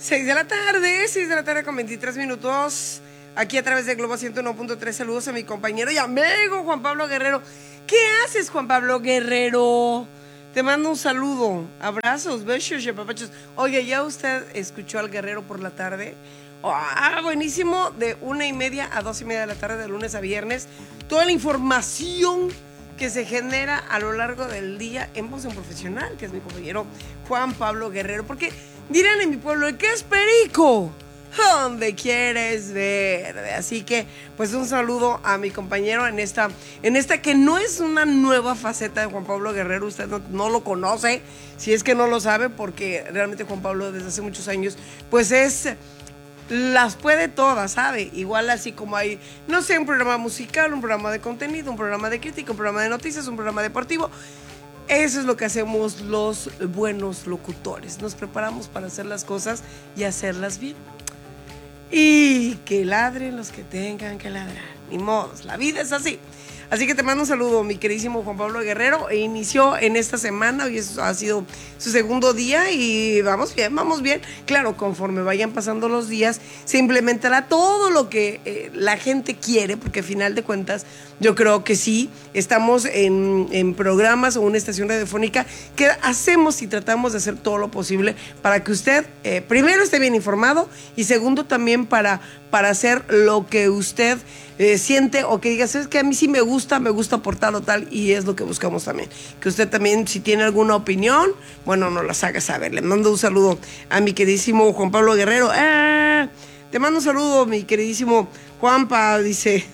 6 de la tarde con 23 minutos, aquí a través de Globo 101.3. Saludos a mi compañero y amigo Juan Pablo Guerrero. ¿Qué haces, Juan Pablo Guerrero? Te mando un saludo, abrazos, besos y apapachos. Oye, ¿ya usted escuchó al Guerrero por la tarde? Buenísimo, de 1:30 a 2:30 de la tarde, de lunes a viernes. Toda la información que se genera a lo largo del día en Voz de un Profesional, que es mi compañero Juan Pablo Guerrero. Porque dirán en mi pueblo, ¿qué es perico? Donde quieres verde. Así que, pues un saludo a mi compañero en esta que no es una nueva faceta de Juan Pablo Guerrero. Usted no lo conoce, si es que no lo sabe, porque realmente Juan Pablo desde hace muchos años, pues las puede todas, ¿sabe? Igual así como hay, no sé, un programa musical, un programa de contenido, un programa de crítica, un programa de noticias, un programa deportivo. Eso es lo que hacemos los buenos locutores. Nos preparamos para hacer las cosas y hacerlas bien. Y que ladren los que tengan que ladrar. Ni modos, la vida es así. Así que te mando un saludo, mi queridísimo Juan Pablo Guerrero. Inició en esta semana, hoy ha sido su segundo día y vamos bien. Claro, conforme vayan pasando los días, se implementará todo lo que la gente quiere, porque al final de cuentas, yo creo que sí, estamos en programas o una estación radiofónica que hacemos y tratamos de hacer todo lo posible para que usted, primero, esté bien informado y segundo, también para hacer lo que usted siente o que diga, ¿sabes qué? A mí sí me gusta por tal o tal, y es lo que buscamos también. Que usted también, si tiene alguna opinión, bueno, nos las haga saber. Le mando un saludo a mi queridísimo Juan Pablo Guerrero. Te mando un saludo, mi queridísimo Juanpa, dice.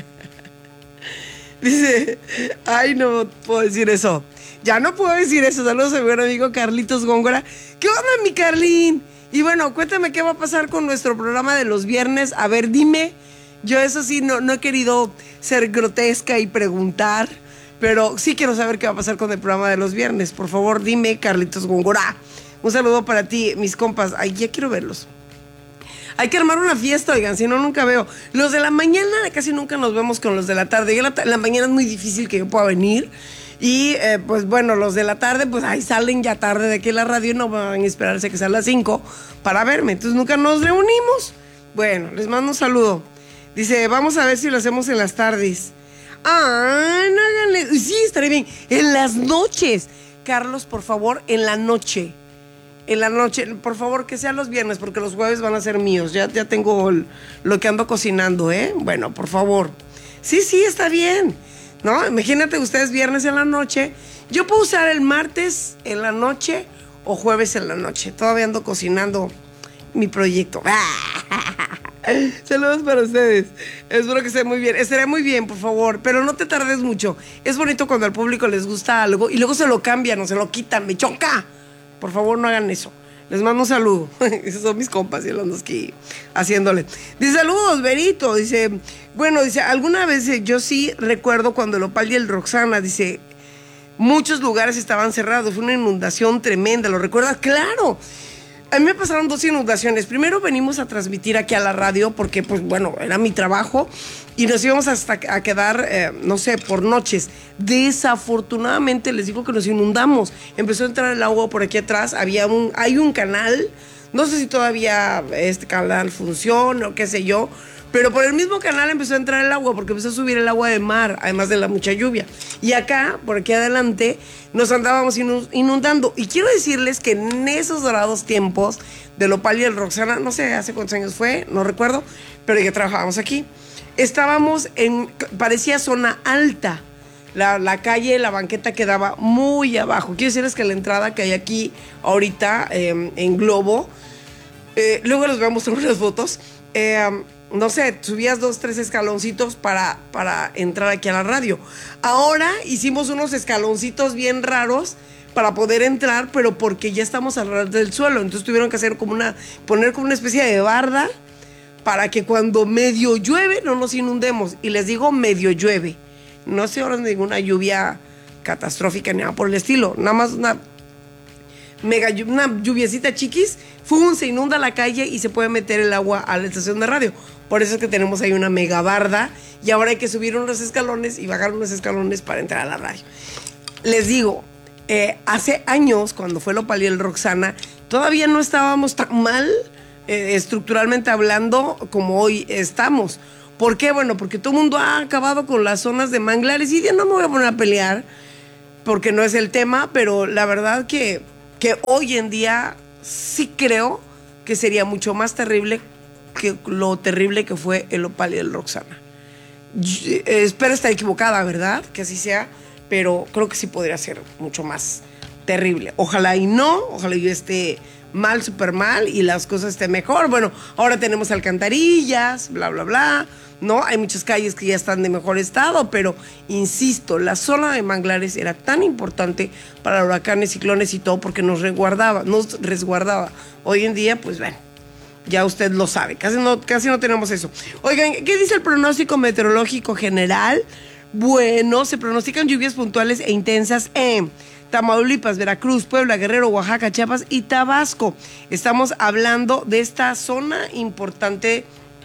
Dice, ay, no puedo decir eso. Ya no puedo decir eso. Saludos a mi buen amigo Carlitos Góngora. ¿Qué onda, mi Carlín? Y bueno, cuéntame qué va a pasar con nuestro programa de los viernes. A ver, dime. Yo eso sí, no he querido ser grotesca y preguntar, pero sí quiero saber qué va a pasar con el programa de los viernes. Por favor, dime, Carlitos Góngora. Un saludo para ti, mis compas. Ay, ya quiero verlos. Hay que armar una fiesta, oigan, si no, nunca veo. Los de la mañana casi nunca nos vemos con los de la tarde. Yo la mañana es muy difícil que yo pueda venir. Y pues bueno, los de la tarde, pues ahí salen ya tarde de aquí en la radio y no van a esperarse que sea a las 5 para verme. Entonces nunca nos reunimos. Bueno, les mando un saludo. Dice, vamos a ver si lo hacemos en las tardes. No háganle. Sí, estaré bien. En las noches. Carlos, por favor, en la noche. En la noche, por favor, que sean los viernes, porque los jueves van a ser míos. Ya tengo lo que ando cocinando, ¿eh? Bueno, por favor. Sí, está bien. ¿No? Imagínate ustedes viernes en la noche. Yo puedo usar el martes en la noche o jueves en la noche. Todavía ando cocinando mi proyecto. Saludos para ustedes. Espero que esté muy bien. Estaré muy bien, por favor, pero no te tardes mucho. Es bonito cuando al público les gusta algo y luego se lo cambian o se lo quitan. Me choca. Por favor, no hagan eso. Les mando un saludo. Esos son mis compas y los que haciéndole. Dice, saludos, Berito. Dice, bueno, dice, alguna vez yo sí recuerdo cuando el Opal y el Roxana, dice, muchos lugares estaban cerrados. Fue una inundación tremenda. ¿Lo recuerdas? Claro. A mí me pasaron 2 inundaciones. Primero venimos a transmitir aquí a la radio porque, pues bueno, era mi trabajo y nos íbamos a quedar, no sé, por noches. Desafortunadamente les digo que nos inundamos. Empezó a entrar el agua por aquí atrás. Hay un canal, no sé si todavía este canal funciona o qué sé yo, pero por el mismo canal empezó a entrar el agua porque empezó a subir el agua de mar, además de la mucha lluvia. Y acá, por aquí adelante, nos andábamos inundando. Y quiero decirles que en esos dorados tiempos del Opal y el Roxana, no sé hace cuántos años fue, no recuerdo, pero ya trabajábamos aquí. Estábamos parecía zona alta. La calle, la banqueta quedaba muy abajo. Quiero decirles que la entrada que hay aquí ahorita en Globo, luego les voy a mostrar unas fotos, no sé, subías 2, 3 escaloncitos para entrar aquí a la radio. Ahora hicimos unos escaloncitos bien raros para poder entrar, pero porque ya estamos al ras del suelo. Entonces tuvieron que hacer poner como una especie de barda para que cuando medio llueve no nos inundemos. Y les digo medio llueve. No se habla de ninguna lluvia catastrófica ni nada por el estilo. Nada más una lluviecita chiquis, se inunda la calle y se puede meter el agua a la estación de radio. Por eso es que tenemos ahí una mega barda y ahora hay que subir unos escalones y bajar unos escalones para entrar a la radio. Les digo, hace años, cuando fue el Opal y el Roxana, todavía no estábamos tan mal estructuralmente hablando, como hoy estamos. ¿Por qué? Bueno, porque todo el mundo ha acabado con las zonas de manglares y ya no me voy a poner a pelear porque no es el tema, pero la verdad que hoy en día sí creo que sería mucho más terrible que lo terrible que fue el Opal y el Roxana. Espero estar equivocada, ¿verdad? Que así sea, pero creo que sí podría ser mucho más terrible. Ojalá y no, ojalá yo esté mal, súper mal y las cosas estén mejor. Bueno, ahora tenemos alcantarillas, bla, bla, bla, ¿no? Hay muchas calles que ya están de mejor estado, pero insisto, la zona de manglares era tan importante para huracanes, ciclones y todo porque nos resguardaba. Hoy en día, pues bueno, ya usted lo sabe, casi no tenemos eso. Oigan, ¿qué dice el pronóstico meteorológico general? Bueno, se pronostican lluvias puntuales e intensas en Tamaulipas, Veracruz, Puebla, Guerrero, Oaxaca, Chiapas y Tabasco. Estamos hablando de esta zona importante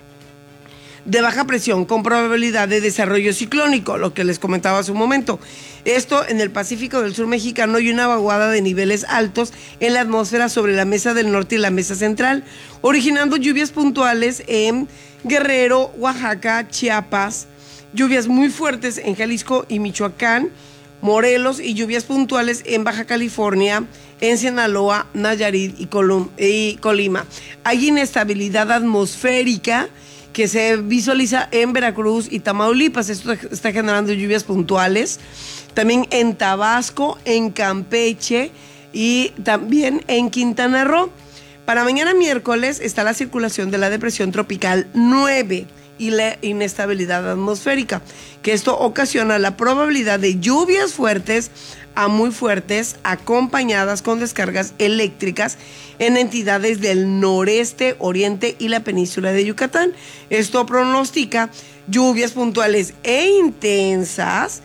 de baja presión con probabilidad de desarrollo ciclónico, lo que les comentaba hace un momento. Esto en el Pacífico del Sur mexicano y una vaguada de niveles altos en la atmósfera sobre la mesa del norte y la mesa central, originando lluvias puntuales en Guerrero, Oaxaca, Chiapas, lluvias muy fuertes en Jalisco y Michoacán, Morelos y lluvias puntuales en Baja California, en Sinaloa, Nayarit y Colima. Hay inestabilidad atmosférica que se visualiza en Veracruz y Tamaulipas. Esto está generando lluvias puntuales. También en Tabasco, en Campeche y también en Quintana Roo. Para mañana miércoles está la circulación de la depresión tropical 9 y la inestabilidad atmosférica, que esto ocasiona la probabilidad de lluvias fuertes a muy fuertes acompañadas con descargas eléctricas en entidades del noreste, oriente y la península de Yucatán. Esto pronostica lluvias puntuales e intensas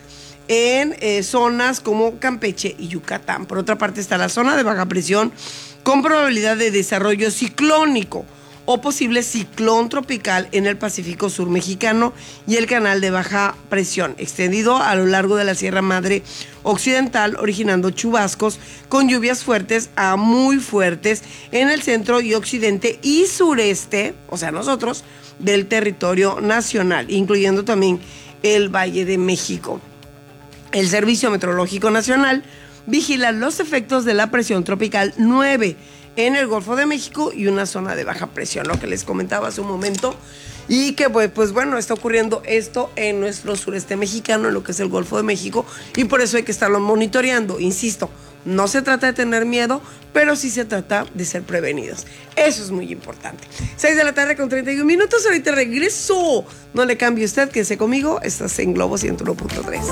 en zonas como Campeche y Yucatán. Por otra parte está la zona de baja presión con probabilidad de desarrollo ciclónico o posible ciclón tropical en el Pacífico Sur mexicano y el canal de baja presión, extendido a lo largo de la Sierra Madre Occidental, originando chubascos con lluvias fuertes a muy fuertes en el centro y occidente y sureste, o sea nosotros, del territorio nacional, incluyendo también el Valle de México. El Servicio Meteorológico Nacional vigila los efectos de la presión tropical 9 en el Golfo de México y una zona de baja presión, lo que les comentaba hace un momento, y que pues bueno, está ocurriendo esto en nuestro sureste mexicano, en lo que es el Golfo de México, y por eso hay que estarlo monitoreando. Insisto, no se trata de tener miedo, pero sí se trata de ser prevenidos. Eso es muy importante. 6 de la tarde con 31 minutos, ahorita regreso. No le cambie usted, quédese conmigo, estás en Globo 101.3.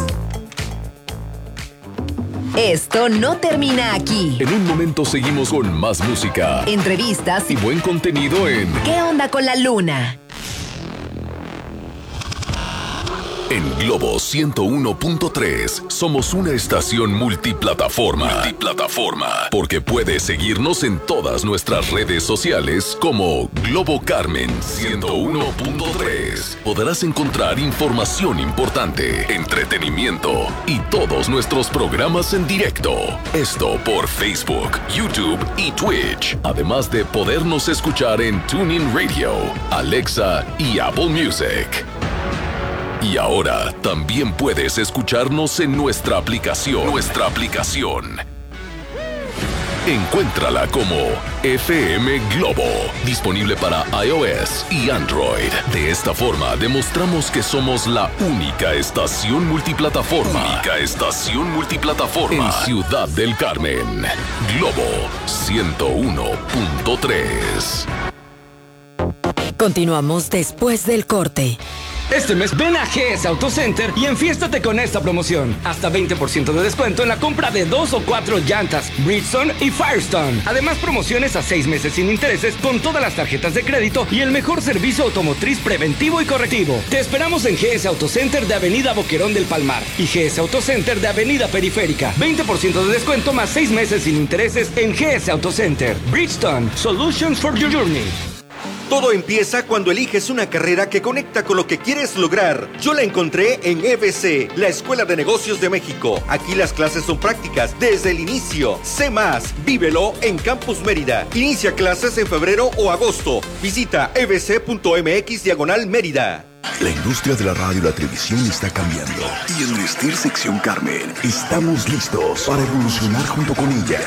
Esto no termina aquí. En un momento seguimos con más música, entrevistas y buen contenido en ¿Qué onda con la luna? En Globo 101.3 somos una estación multiplataforma. Porque puedes seguirnos en todas nuestras redes sociales como Globo Carmen 101.3. Podrás encontrar información importante, entretenimiento y todos nuestros programas en directo. Esto por Facebook, YouTube y Twitch. Además de podernos escuchar en TuneIn Radio, Alexa y Apple Music. Y ahora también puedes escucharnos en nuestra aplicación. Encuéntrala como FM Globo, disponible para iOS y Android. De esta forma demostramos que somos la única estación multiplataforma en Ciudad del Carmen. Globo 101.3. Continuamos después del corte. Este mes ven a GS Auto Center y enfiéstate con esta promoción. Hasta 20% de descuento en la compra de 2 o 4 llantas, Bridgestone y Firestone. Además, promociones a 6 meses sin intereses con todas las tarjetas de crédito y el mejor servicio automotriz preventivo y correctivo. Te esperamos en GS Auto Center de Avenida Boquerón del Palmar y GS Auto Center de Avenida Periférica. 20% de descuento más 6 meses sin intereses en GS Auto Center. Bridgestone, Solutions for Your Journey. Todo empieza cuando eliges una carrera que conecta con lo que quieres lograr. Yo la encontré en EBC, la Escuela de Negocios de México. Aquí las clases son prácticas desde el inicio. Sé más, vívelo en Campus Mérida. Inicia clases en febrero o agosto. Visita ebc.mx/Mérida. La industria de la radio y la televisión está cambiando. Y en Vestir Sección Carmen estamos listos para evolucionar junto con ella.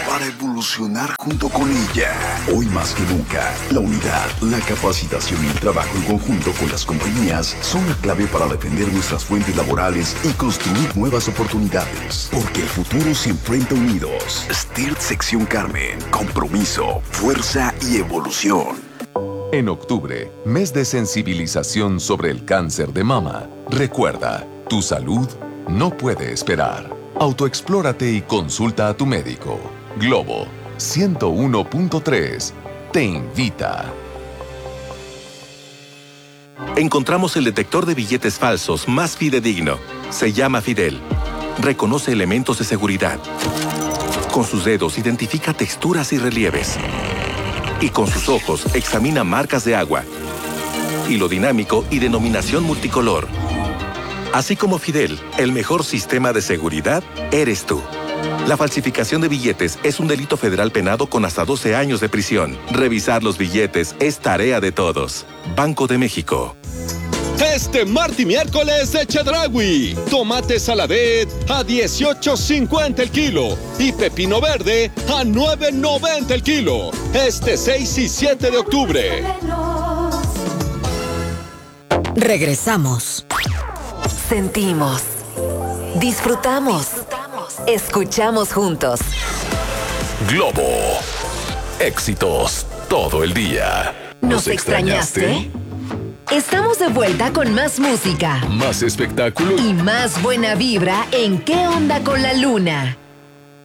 Hoy más que nunca, la unidad, la capacitación y el trabajo en conjunto con las compañías son la clave para defender nuestras fuentes laborales y construir nuevas oportunidades. Porque el futuro se enfrenta unidos. Vestir Sección Carmen. Compromiso, fuerza y evolución. En octubre, mes de sensibilización sobre el cáncer de mama. Recuerda, tu salud no puede esperar. Autoexplórate y consulta a tu médico. Globo 101.3 te invita. Encontramos el detector de billetes falsos más fidedigno. Se llama Fidel. Reconoce elementos de seguridad. Con sus dedos identifica texturas y relieves. Y con sus ojos examina marcas de agua, hilo dinámico y denominación multicolor. Así como Fidel, el mejor sistema de seguridad eres tú. La falsificación de billetes es un delito federal penado con hasta 12 años de prisión. Revisar los billetes es tarea de todos. Banco de México. Este martes y miércoles de Chedraui. Tomate saladet a $18.50 el kilo y pepino verde a $9.90 el kilo. Este 6 y 7 de octubre. Regresamos. Sentimos. Disfrutamos. Escuchamos juntos. Globo. Éxitos todo el día. ¿Nos extrañaste? Estamos de vuelta con más música Más espectáculo y más buena vibra en ¿Qué onda con la luna?